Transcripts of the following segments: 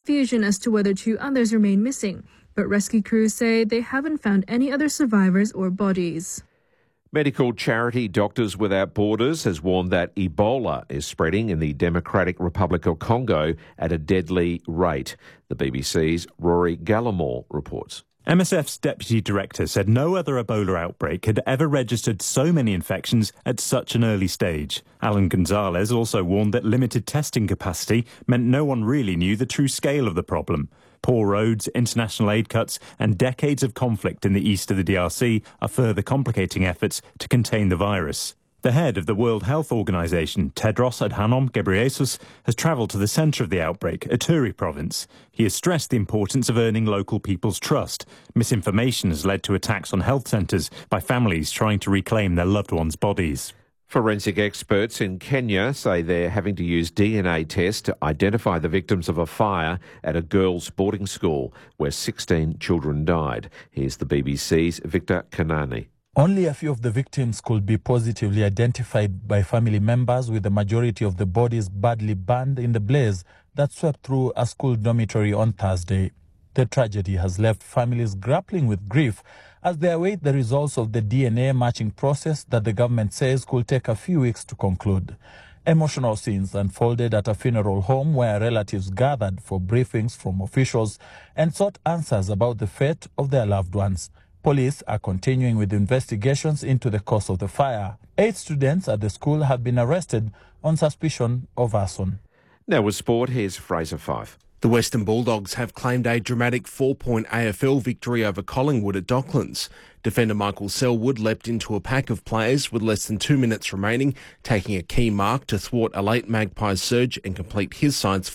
confusion as to whether 2 others remain missing, but rescue crews say they haven't found any other survivors or bodies. Medical charity Doctors Without Borders has warned that Ebola is spreading in the Democratic Republic of Congo at a deadly rate. The BBC's Rory Gallimore reports. MSF's deputy director said no other Ebola outbreak had ever registered so many infections at such an early stage. Alan Gonzalez also warned that limited testing capacity meant no one really knew the true scale of the problem. Poor roads, international aid cuts and decades of conflict in the east of the DRC are further complicating efforts to contain the virus. The head of the World Health Organization, Tedros Adhanom Ghebreyesus, has travelled to the centre of the outbreak, Ituri province. He has stressed the importance of earning local people's trust. Misinformation has led to attacks on health centres by families trying to reclaim their loved ones' bodies. Forensic experts in Kenya say they're having to use DNA tests to identify the victims of a fire at a girls' boarding school where 16 children died. Here's the BBC's Victor Kanani. Only a few of the victims could be positively identified by family members, with the majority of the bodies badly burned in the blaze that swept through a school dormitory on Thursday. The tragedy has left families grappling with grief as they await the results of the DNA matching process that the government says could take a few weeks to conclude. Emotional scenes unfolded at a funeral home where relatives gathered for briefings from officials and sought answers about the fate of their loved ones. Police are continuing with investigations into the cause of the fire. 8 students at the school have been arrested on suspicion of arson. Now with sport, here's Fraser Fife. The Western Bulldogs have claimed a dramatic 4-point AFL victory over Collingwood at Docklands. Defender Michael Selwood leapt into a pack of players with less than 2 minutes remaining, taking a key mark to thwart a late Magpies surge and complete his side's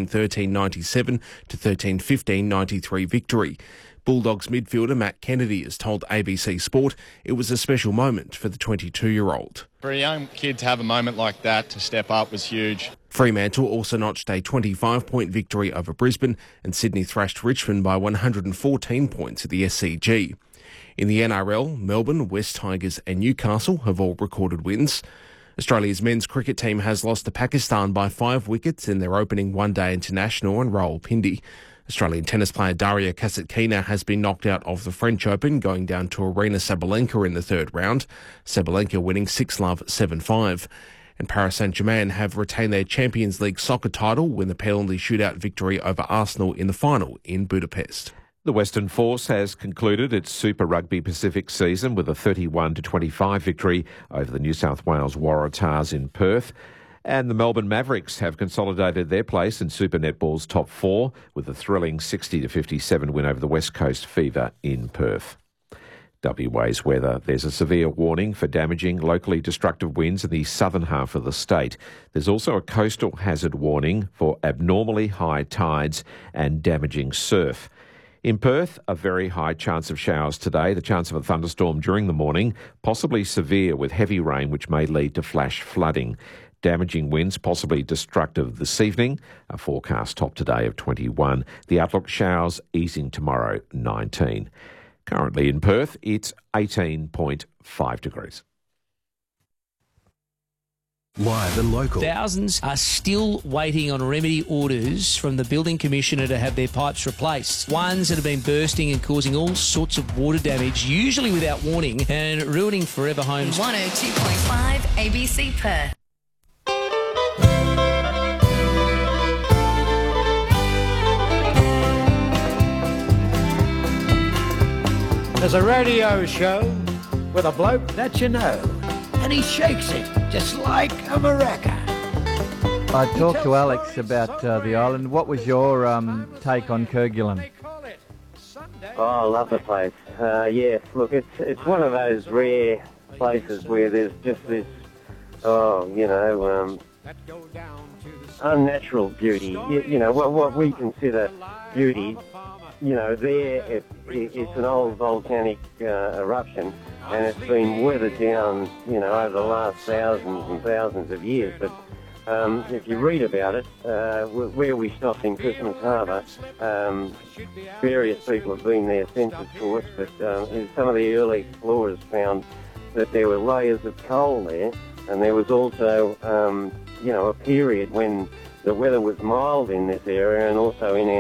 14-13-97 to 13-15-93 victory. Bulldogs midfielder Matt Kennedy has told ABC Sport it was a special moment for the 22-year-old. For a young kid to have a moment like that, to step up, was huge. Fremantle also notched a 25-point victory over Brisbane, and Sydney thrashed Richmond by 114 points at the SCG. In the NRL, Melbourne, West Tigers and Newcastle have all recorded wins. Australia's men's cricket team has lost to Pakistan by 5 wickets in their opening one-day international in Rawalpindi. Australian tennis player Daria Kasatkina has been knocked out of the French Open, going down to Aryna Sabalenka in the third round. Sabalenka winning 6-love, 7-5. And Paris Saint-Germain have retained their Champions League soccer title with a penalty shootout victory over Arsenal in the final in Budapest. The Western Force has concluded its Super Rugby Pacific season with a 31-25 victory over the New South Wales Waratahs in Perth. And the Melbourne Mavericks have consolidated their place in Super Netball's top 4 with a thrilling 60-57 win over the West Coast Fever in Perth. WA's weather. There's a severe warning for damaging, locally destructive winds in the southern half of the state. There's also a coastal hazard warning for abnormally high tides and damaging surf. In Perth, a very high chance of showers today, the chance of a thunderstorm during the morning, possibly severe with heavy rain which may lead to flash flooding. Damaging winds, possibly destructive this evening. A forecast top today of 21. The outlook showers easing tomorrow, 19. Currently in Perth, it's 18.5 degrees. Live and local. Thousands are still waiting on remedy orders from the building commissioner to have their pipes replaced. Ones that have been bursting and causing all sorts of water damage, usually without warning, and ruining forever homes. 102.5 ABC Perth. There's a radio show with a bloke that you know, and he shakes it just like a maraca. I talked to Alex about the island. What was your take on Kerguelen? Oh, I love the place. Yeah, look, it's one of those rare places where there's just this, unnatural beauty. You know, what we consider beauty. You know, there it's an old volcanic eruption, and it's been weathered down, you know, over the last thousands and thousands of years. But if you read about it, where we stopped in Christmas Harbour, various people have been there since, of course, but some of the early explorers found that there were layers of coal there, and there was also, a period when the weather was mild in this area and also in